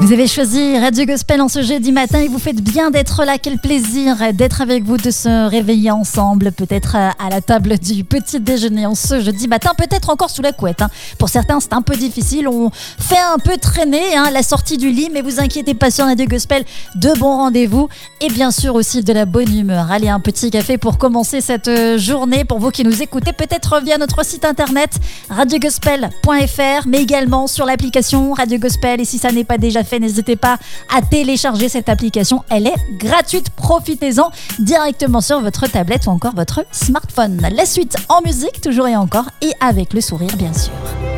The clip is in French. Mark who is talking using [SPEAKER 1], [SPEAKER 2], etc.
[SPEAKER 1] Vous avez choisi Radio Gospel en ce jeudi matin et vous faites bien d'être là. Quel plaisir d'être avec vous, de se réveiller ensemble, peut-être à la table du petit déjeuner en ce jeudi matin, peut-être encore sous la couette. Pour certains, c'est un peu difficile. On fait un peu traîner la sortie du lit, mais vous inquiétez pas, sur Radio Gospel, de bons rendez-vous et bien sûr aussi de la bonne humeur. Allez, un petit café pour commencer cette journée. Pour vous qui nous écoutez, peut-être via notre site internet radiogospel.fr, mais également sur l'application Radio Gospel. Et si ça n'est pas déjà fait, n'hésitez pas à télécharger cette application. Elle est gratuite. Profitez-en directement sur votre tablette ou encore votre smartphone. La suite en musique, toujours et encore, et avec le sourire, bien sûr.